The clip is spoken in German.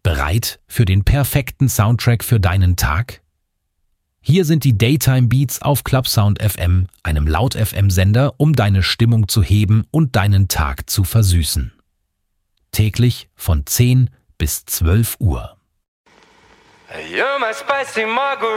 Bereit für den perfekten Soundtrack für deinen Tag? Hier sind die Daytime Beats auf Clubsound FM, einem Laut-FM-Sender, um deine Stimmung zu heben und deinen Tag zu versüßen. Täglich von 10 bis 12 Uhr. You're my spicy margarita.